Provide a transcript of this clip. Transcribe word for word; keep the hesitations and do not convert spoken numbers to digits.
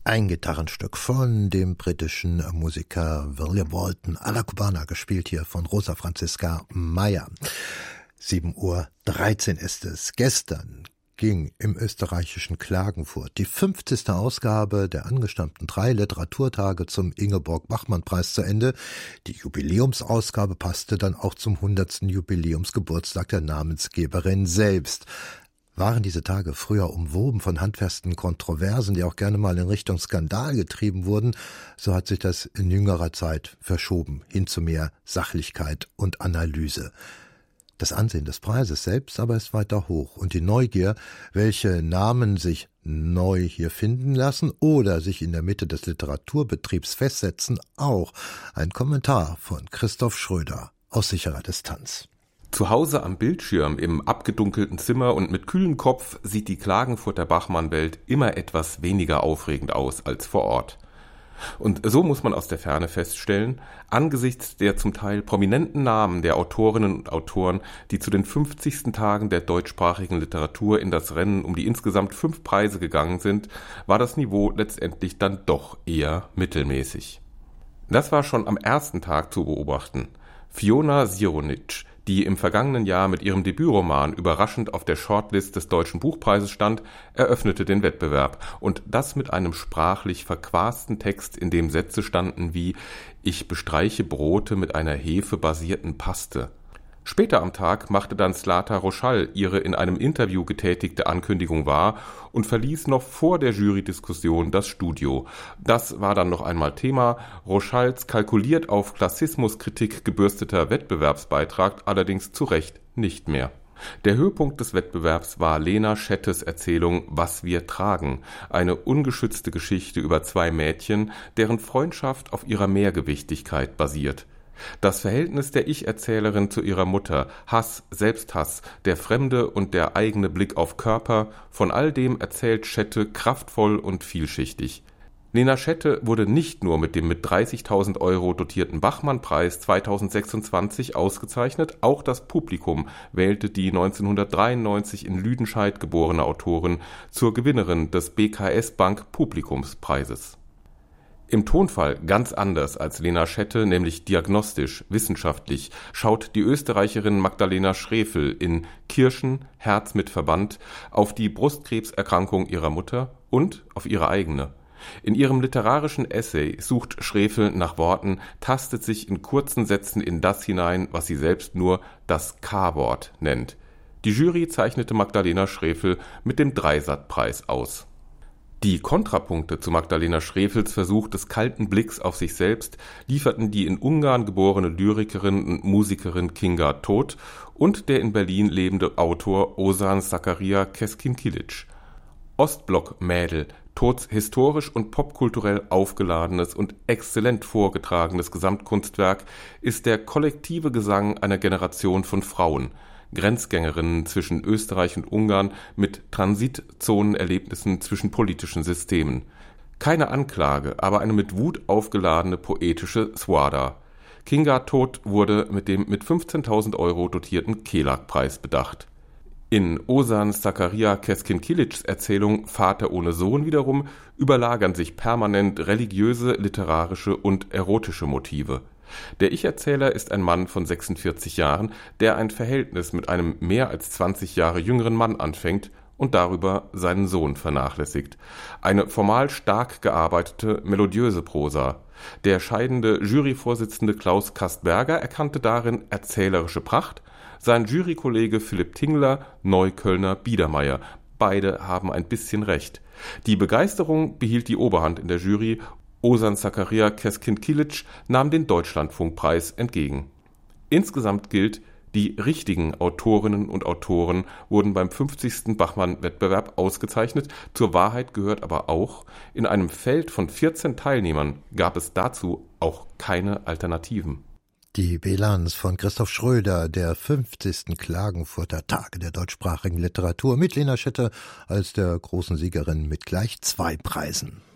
Ein Gitarrenstück von dem britischen Musiker William Walton à la Cubana, gespielt hier von Rosa Franziska Meyer. sieben Uhr dreizehn ist es. Gestern ging im österreichischen Klagenfurt die fünfzigste Ausgabe der angestammten drei Literaturtage zum Ingeborg-Bachmann-Preis zu Ende. Die Jubiläumsausgabe passte dann auch zum hundertsten Jubiläumsgeburtstag der Namensgeberin selbst. Waren diese Tage früher umwoben von handfesten Kontroversen, die auch gerne mal in Richtung Skandal getrieben wurden, so hat sich das in jüngerer Zeit verschoben, hin zu mehr Sachlichkeit und Analyse. Das Ansehen des Preises selbst aber ist weiter hoch und die Neugier, welche Namen sich neu hier finden lassen oder sich in der Mitte des Literaturbetriebs festsetzen, auch. Ein Kommentar von Christoph Schröder aus sicherer Distanz. Zu Hause am Bildschirm im abgedunkelten Zimmer und mit kühlem Kopf sieht die Klagenfurter Bachmann-Welt immer etwas weniger aufregend aus als vor Ort. Und so muss man aus der Ferne feststellen, angesichts der zum Teil prominenten Namen der Autorinnen und Autoren, die zu den fünfzigsten Tagen der deutschsprachigen Literatur in das Rennen um die insgesamt fünf Preise gegangen sind, war das Niveau letztendlich dann doch eher mittelmäßig. Das war schon am ersten Tag zu beobachten. Fiona Sironitsch, die im vergangenen Jahr mit ihrem Debütroman überraschend auf der Shortlist des Deutschen Buchpreises stand, eröffnete den Wettbewerb. Und das mit einem sprachlich verquasten Text, in dem Sätze standen wie »Ich bestreiche Brote mit einer hefebasierten Paste«. Später am Tag machte dann Zlata Roschall ihre in einem Interview getätigte Ankündigung wahr und verließ noch vor der Jurydiskussion das Studio. Das war dann noch einmal Thema. Roschalls kalkuliert auf Klassismuskritik gebürsteter Wettbewerbsbeitrag allerdings zu Recht nicht mehr. Der Höhepunkt des Wettbewerbs war Lena Schettes Erzählung »Was wir tragen«, eine ungeschützte Geschichte über zwei Mädchen, deren Freundschaft auf ihrer Mehrgewichtigkeit basiert. Das Verhältnis der Ich-Erzählerin zu ihrer Mutter, Hass, Selbsthass, der fremde und der eigene Blick auf Körper, von all dem erzählt Schette kraftvoll und vielschichtig. Lena Schette wurde nicht nur mit dem mit dreißigtausend Euro dotierten Bachmann-Preis zweitausendsechsundzwanzig ausgezeichnet, auch das Publikum wählte die neunzehnhundertdreiundneunzig in Lüdenscheid geborene Autorin zur Gewinnerin des B K S-Bank Publikumspreises. Im Tonfall ganz anders als Lena Schette, nämlich diagnostisch, wissenschaftlich, schaut die Österreicherin Magdalena Schrefel in Kirschen, Herz mit Verband auf die Brustkrebserkrankung ihrer Mutter und auf ihre eigene. In ihrem literarischen Essay sucht Schrefel nach Worten, tastet sich in kurzen Sätzen in das hinein, was sie selbst nur das K-Wort nennt. Die Jury zeichnete Magdalena Schrefel mit dem Dreisat-Preis aus. Die Kontrapunkte zu Magdalena Schrefels Versuch des kalten Blicks auf sich selbst lieferten die in Ungarn geborene Lyrikerin und Musikerin Kinga Tóth und der in Berlin lebende Autor Ozan Zakaria Keskin-Kilic. Ostblock-Mädel, Tóths historisch und popkulturell aufgeladenes und exzellent vorgetragenes Gesamtkunstwerk ist der kollektive Gesang einer Generation von Frauen, Grenzgängerinnen zwischen Österreich und Ungarn mit Transitzonenerlebnissen zwischen politischen Systemen. Keine Anklage, aber eine mit Wut aufgeladene poetische Swada. Kinga Tóth wurde mit dem mit fünfzehntausend Euro dotierten Kelag-Preis bedacht. In Ozan Zakaria Keskin-Kilics Erzählung Vater ohne Sohn wiederum überlagern sich permanent religiöse, literarische und erotische Motive. Der Ich-Erzähler ist ein Mann von sechsundvierzig Jahren, der ein Verhältnis mit einem mehr als zwanzig Jahre jüngeren Mann anfängt und darüber seinen Sohn vernachlässigt. Eine formal stark gearbeitete, melodiöse Prosa. Der scheidende Juryvorsitzende Klaus Kastberger erkannte darin erzählerische Pracht, sein Jurykollege Philipp Tingler, Neuköllner Biedermeier. Beide haben ein bisschen recht. Die Begeisterung behielt die Oberhand in der Jury. Ozan Zakaria Keskin-Kilic nahm den Deutschlandfunkpreis entgegen. Insgesamt gilt, die richtigen Autorinnen und Autoren wurden beim fünfzigsten Bachmann-Wettbewerb ausgezeichnet. Zur Wahrheit gehört aber auch, in einem Feld von vierzehn Teilnehmern gab es dazu auch keine Alternativen. Die Bilanz von Christoph Schröder der fünfzigsten Klagenfurter Tage der deutschsprachigen Literatur mit Lena Schette als der großen Siegerin mit gleich zwei Preisen.